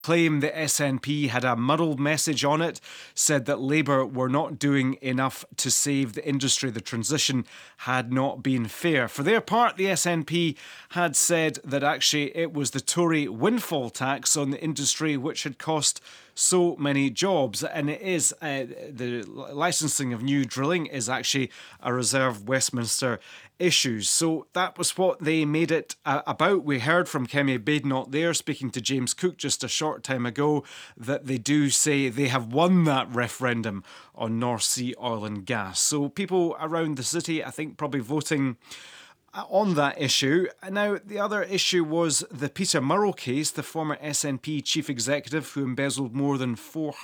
claim the SNP had a muddled message on it, said that Labour were not doing enough to save the industry. The transition had not been fair. For their part, the SNP had said that actually it was the Tory windfall tax on the industry which had cost so many jobs, and it is the licensing of new drilling is actually a reserved Westminster issue. So that was what they made it about. We heard from Kemi Badenoch there speaking to James Cook just a short time ago that they do say they have won that referendum on North Sea oil and gas. So people around the city, I think, probably voting on that issue. Now, the other issue was the Peter Murrell case, the former SNP chief executive who embezzled more than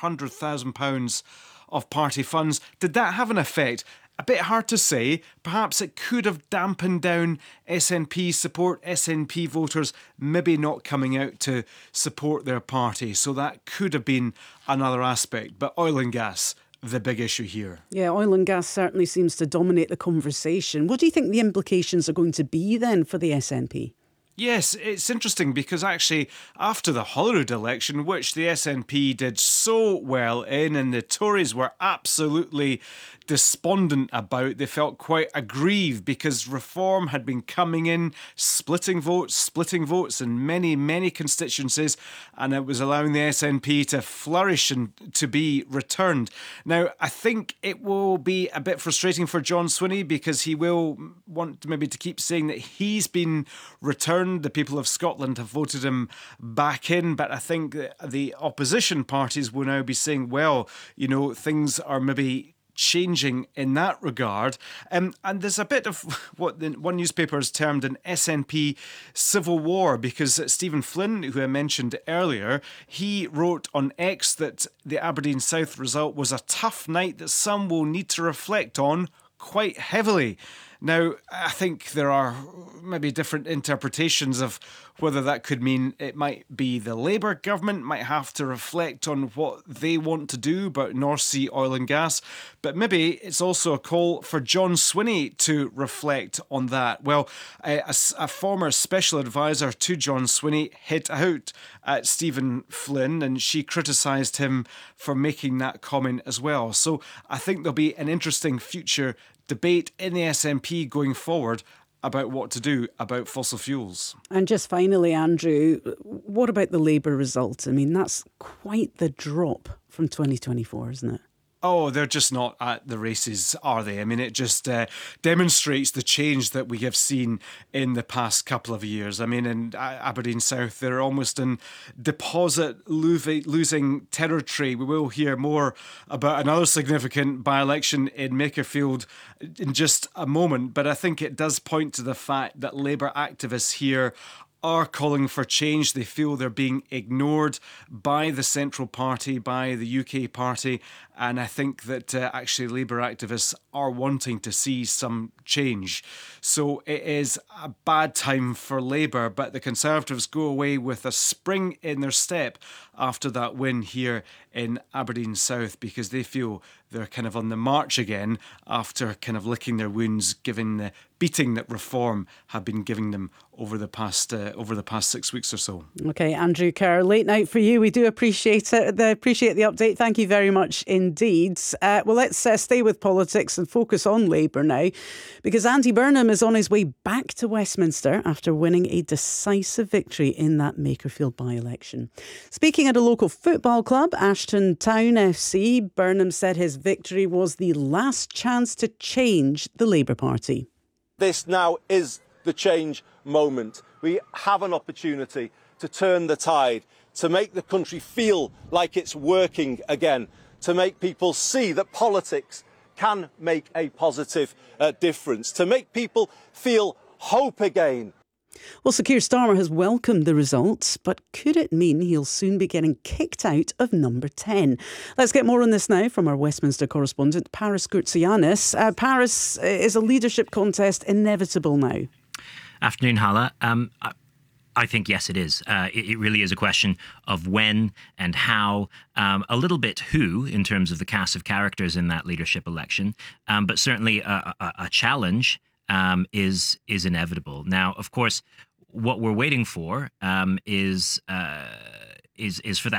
£400,000 of party funds. Did that have an effect? A bit hard to say. Perhaps it could have dampened down SNP support, SNP voters maybe not coming out to support their party. So that could have been another aspect. But oil and gas, the big issue here. Yeah, oil and gas certainly seems to dominate the conversation. What do you think the implications are going to be then for the SNP? Yes, it's interesting because actually after the Holyrood election, which the SNP did so well in and the Tories were absolutely despondent about, they felt quite aggrieved because reform had been coming in, splitting votes in many, many constituencies, and it was allowing the SNP to flourish and to be returned. Now, I think it will be a bit frustrating for John Swinney because he will want maybe to keep saying that he's been returned. The people of Scotland have voted him back in, but I think the opposition parties will now be saying, well, you know, things are maybe changing in that regard. And there's a bit of what one newspaper has termed an SNP civil war, because Stephen Flynn, who I mentioned earlier, he wrote on X that the Aberdeen South result was a tough night that some will need to reflect on quite heavily. Now, I think there are maybe different interpretations of whether that could mean it might be the Labour government might have to reflect on what they want to do about North Sea oil and gas, but maybe it's also a call for John Swinney to reflect on that. Well, a former special advisor to John Swinney hit out at Stephen Flynn, and she criticised him for making that comment as well. So I think there'll be an interesting future debate in the SNP going forward about what to do about fossil fuels. And just finally, Andrew, what about the Labour result? I mean, that's quite the drop from 2024, isn't it? Oh, they're just not at the races, are they? I mean, it just demonstrates the change that we have seen in the past couple of years. I mean, in Aberdeen South, they're almost in deposit losing territory. We will hear more about another significant by-election in Makerfield in just a moment, but I think it does point to the fact that Labour activists here are calling for change. They feel they're being ignored by the Central Party, by the UK Party, and I think that actually Labour activists are wanting to see some change. So it is a bad time for Labour, but the Conservatives go away with a spring in their step after that win here in Aberdeen South, because they feel they're kind of on the march again after kind of licking their wounds, given the beating that Reform have been giving them over the past 6 weeks or so. OK, Andrew Kerr, late night for you. We do appreciate it. Appreciate the update. Thank you very much indeed. Well, let's stay with politics and focus on Labour now, because Andy Burnham is on his way back to Westminster after winning a decisive victory in that Makerfield by-election. Speaking at a local football club, Ashton Town FC, Burnham said his victory was the last chance to change the Labour Party. This now is the change moment. We have an opportunity to turn the tide, to make the country feel like it's working again, to make people see that politics can make a positive difference, to make people feel hope again. Well, Sir Keir Starmer has welcomed the results, but could it mean he'll soon be getting kicked out of number 10? Let's get more on this now from our Westminster correspondent, Paris Kourtsianis. Paris, is a leadership contest inevitable now? Afternoon, Hala. I think, yes, it is. It really is a question of when and how, a little bit who, in terms of the cast of characters in that leadership election, but certainly a challenge is inevitable. Now, of course, what we're waiting for is is for that